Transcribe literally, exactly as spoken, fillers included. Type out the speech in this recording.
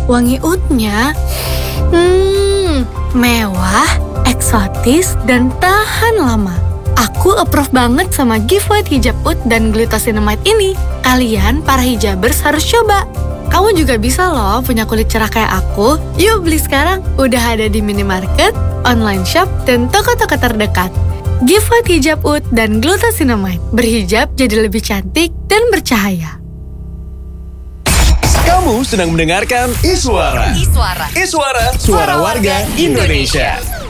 Wangi oudnya, hmm, mewah, eksotis, dan tahan lama. Aku approve banget sama gift white hijab oud dan glucosinamide ini. Kalian, para hijabers, harus coba. Kamu juga bisa loh punya kulit cerah kayak aku. Yuk beli sekarang. Udah ada di minimarket, online shop, dan toko-toko terdekat. Gift white hijab oud dan glucosinamide. Berhijab jadi lebih cantik dan bercahaya. Kamu sedang mendengarkan Iswara. Iswara. Iswara, suara warga Indonesia.